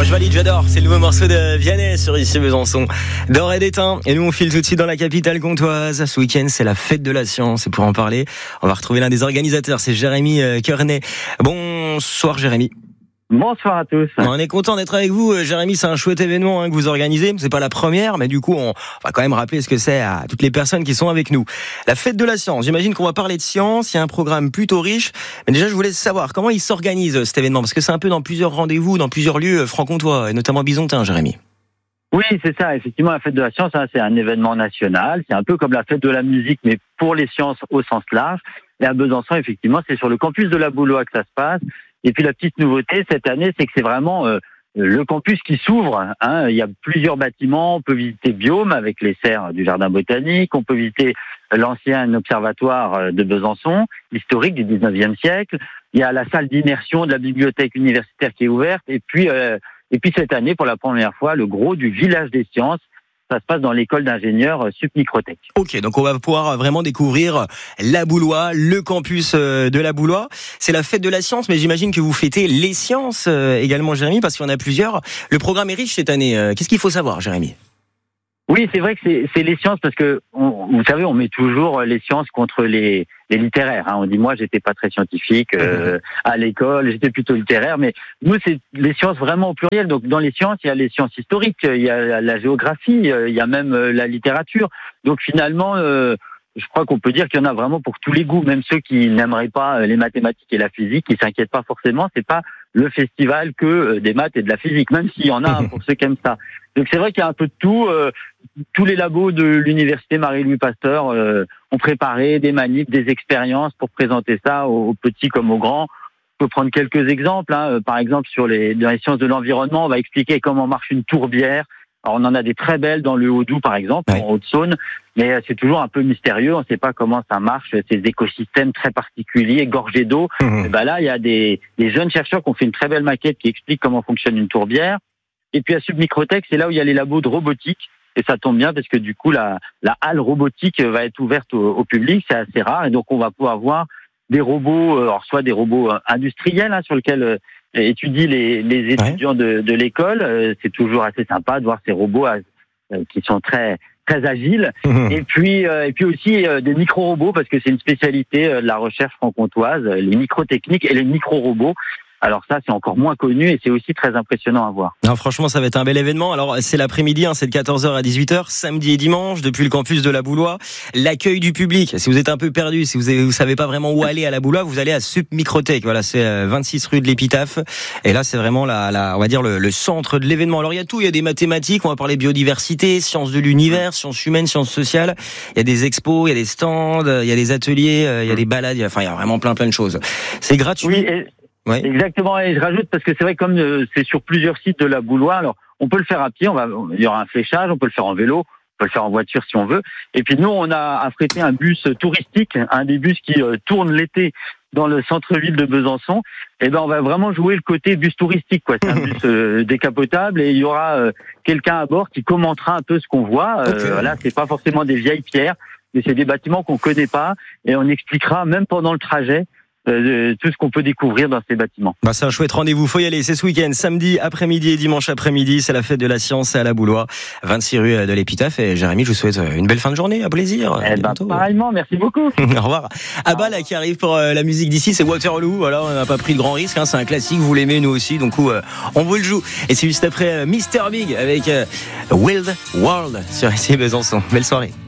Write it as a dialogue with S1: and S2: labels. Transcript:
S1: je valide, j'adore. C'est le nouveau morceau de Vianney sur ici Besançon. D'or et d'étain. Et nous, on file tout de suite dans la capitale comtoise. Ce week-end, c'est la fête de la science. Et pour en parler, on va retrouver l'un des organisateurs. C'est Jérémy Kearney. Bonsoir, Jérémy.
S2: Bonsoir à tous.
S1: On est content d'être avec vous, Jérémy. C'est un chouette événement que vous organisez. C'est pas la première, mais du coup, on va quand même rappeler ce que c'est à toutes les personnes qui sont avec nous. La fête de la science. J'imagine qu'on va parler de science. Il y a un programme plutôt riche. Mais déjà, je voulais savoir comment il s'organise cet événement, parce que c'est un peu dans plusieurs rendez-vous, dans plusieurs lieux franc-comtois, et notamment byzantins, Jérémy.
S2: Oui, c'est ça. Effectivement, la fête de la science, c'est un événement national. C'est un peu comme la fête de la musique, mais pour les sciences au sens large. Et à Besançon, effectivement, c'est sur le campus de la Boulois que ça se passe. Et puis la petite nouveauté cette année, c'est que c'est vraiment le campus qui s'ouvre. Il y a plusieurs bâtiments. On peut visiter Biome avec les serres du jardin botanique. On peut visiter l'ancien observatoire de Besançon, historique du 19e siècle. Il y a la salle d'immersion de la bibliothèque universitaire qui est ouverte. Et puis cette année, pour la première fois, le gros du village des sciences. Ça se passe dans l'école d'ingénieurs Sup Microtech.
S1: Ok, donc on va pouvoir vraiment découvrir la Boulois, le campus de la Boulois. C'est la fête de la science, mais j'imagine que vous fêtez les sciences également, Jérémy, parce qu'il y en a plusieurs. Le programme est riche cette année. Qu'est-ce qu'il faut savoir, Jérémy ?
S2: Oui, c'est vrai que c'est les sciences parce que vous savez, on met toujours les sciences contre les littéraires. On dit moi, j'étais pas très scientifique à l'école, j'étais plutôt littéraire, mais nous c'est les sciences vraiment au pluriel. Donc dans les sciences, il y a les sciences historiques, il y a la géographie, il y a même la littérature. Donc finalement, je crois qu'on peut dire qu'il y en a vraiment pour tous les goûts, même ceux qui n'aimeraient pas les mathématiques et la physique, qui s'inquiètent pas forcément. C'est pas le festival que des maths et de la physique, même s'il y en a pour ceux qui aiment ça. Donc c'est vrai qu'il y a un peu de tout. Tous les labos de l'université Marie-Louis Pasteur ont préparé des manifs, des expériences pour présenter ça aux petits comme aux grands. On peut prendre quelques exemples. Par exemple, dans les sciences de l'environnement, on va expliquer comment marche une tourbière. Alors, on en a des très belles dans le Haut-Doubs, par exemple, en Haute-Saône, mais c'est toujours un peu mystérieux. On ne sait pas comment ça marche, ces écosystèmes très particuliers, gorgés d'eau. Et là, il y a des jeunes chercheurs qui ont fait une très belle maquette qui explique comment fonctionne une tourbière. Et puis à Sup Microtech, c'est là où il y a les labos de robotique. Et ça tombe bien parce que du coup, la halle robotique va être ouverte au public. C'est assez rare. Et donc, on va pouvoir voir des robots, alors soit des robots industriels sur lesquels étudient les étudiants de l'école. C'est toujours assez sympa de voir ces robots qui sont très très agiles. Et puis aussi des micro-robots parce que c'est une spécialité de la recherche franc-comtoise, les microtechniques et les micro-robots. Alors ça, c'est encore moins connu et c'est aussi très impressionnant à voir.
S1: Non, franchement, ça va être un bel événement. Alors, c'est l'après-midi, c'est de 14h à 18h, samedi et dimanche, depuis le campus de la Boulois. L'accueil du public, si vous êtes un peu perdu, si vous savez pas vraiment où aller à la Boulois, vous allez à Sup Microtech. Voilà, c'est 26 rue de l'Épitaphe. Et là, c'est vraiment on va dire le centre de l'événement. Alors, il y a tout. Il y a des mathématiques, on va parler biodiversité, sciences de l'univers, sciences humaines, sciences sociales. Il y a des expos, il y a des stands, il y a des ateliers, il y a des balades. Il y a vraiment plein de choses. C'est gratuit.
S2: Oui, oui. Exactement, et je rajoute parce que c'est vrai comme c'est sur plusieurs sites de la Boulois, alors on peut le faire à pied, il y aura un fléchage, on peut le faire en vélo, on peut le faire en voiture si on veut. Et puis nous, on a affrété un bus touristique, un des bus qui tourne l'été dans le centre-ville de Besançon. Et on va vraiment jouer le côté bus touristique, quoi. C'est un bus décapotable et il y aura quelqu'un à bord qui commentera un peu ce qu'on voit. Là, c'est pas forcément des vieilles pierres, mais c'est des bâtiments qu'on connaît pas et on expliquera même pendant le trajet tout ce qu'on peut découvrir dans ces bâtiments.
S1: C'est un chouette rendez-vous, faut y aller, c'est ce week-end, samedi après-midi et dimanche après-midi, c'est la fête de la science à la Boulois, 26 rue de l'Épitaphe. Et Jérémy, je vous souhaite une belle fin de journée, à plaisir.
S2: Pareillement, merci beaucoup.
S1: Au revoir. Abba là qui arrive pour la musique d'ici, c'est Waterloo, voilà, on n'a pas pris de grand risque, c'est un classique, vous l'aimez nous aussi, donc on vous le joue. Et c'est juste après Mr Big avec Wild World sur ici Besançon. Belle soirée.